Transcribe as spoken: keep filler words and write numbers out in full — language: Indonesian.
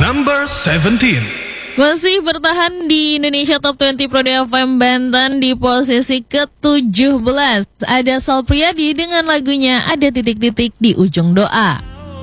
number seventeen. Masih bertahan di Indonesia Top dua puluh Prodi F M Banten di posisi ketujuh belas. Ada Sal Priadi dengan lagunya Ada Titik-Titik di Ujung Doa.